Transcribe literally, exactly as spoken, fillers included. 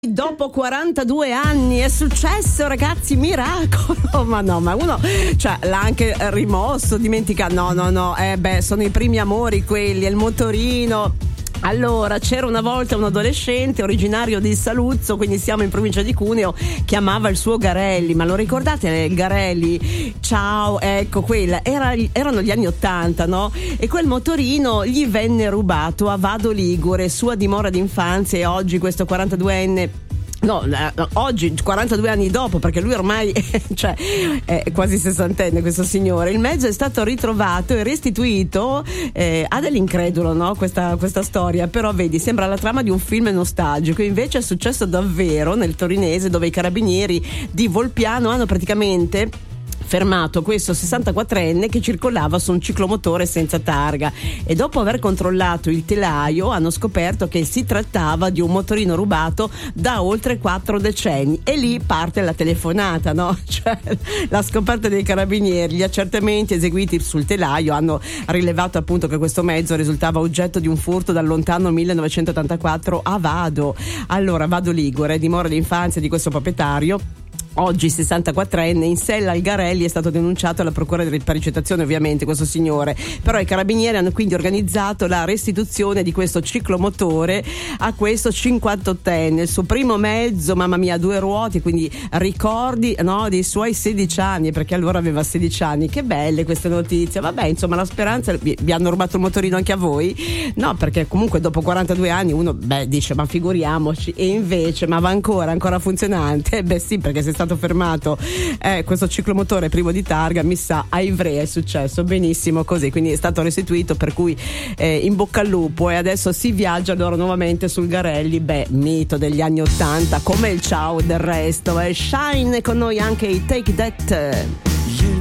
Dopo quarantadue anni è successo, ragazzi, miracolo. Ma no, ma uno cioè l'ha anche rimosso, dimenticato. No, no, no, eh beh, sono i primi amori quelli, è il motorino. Allora, c'era una volta un adolescente originario di Saluzzo, quindi siamo in provincia di Cuneo, che amava il suo Garelli. Ma lo ricordate il Garelli? Ciao, ecco, quella era, erano gli anni ottanta, no? E quel motorino gli venne rubato a Vado Ligure, sua dimora d'infanzia, e oggi questo quarantaduenne No, no, oggi quarantadue anni dopo, perché lui ormai cioè, è quasi sessantenne questo signore, il mezzo è stato ritrovato e restituito. Eh, ha dell'incredulo, no? Questa, questa storia, però vedi, sembra la trama di un film nostalgico, invece è successo davvero nel torinese, dove i carabinieri di Volpiano hanno praticamente fermato questo sessantaquattrenne che circolava su un ciclomotore senza targa, e dopo aver controllato il telaio hanno scoperto che si trattava di un motorino rubato da oltre quattro decenni. E lì parte la telefonata, no? Cioè la scoperta dei carabinieri. Gli accertamenti eseguiti sul telaio hanno rilevato appunto che questo mezzo risultava oggetto di un furto dal lontano millenovecentottantaquattro a Vado. Allora, Vado Ligure, dimora d'infanzia di questo proprietario, oggi sessantaquattrenne, in sella al Garelli, è stato denunciato alla procura di ricettazione, ovviamente, questo signore. Però i carabinieri hanno quindi organizzato la restituzione di questo ciclomotore a questo cinquantottenne, il suo primo mezzo, mamma mia, a due ruote, quindi ricordi, no, dei suoi sedici anni, perché allora aveva sedici anni. Che belle queste notizie. Vabbè, insomma, la speranza. Vi, vi hanno rubato il motorino anche a voi? No, perché comunque dopo quarantadue anni uno, beh, dice, ma figuriamoci. E invece, ma va ancora, ancora funzionante? Beh sì, perché se stato fermato eh, questo ciclomotore privo di targa, mi sa a Ivrea è successo benissimo così, quindi è stato restituito, per cui eh, in bocca al lupo. E adesso si viaggia allora nuovamente sul Garelli, beh, mito degli anni ottanta, come il ciao del resto. E Shine con noi anche i Take That.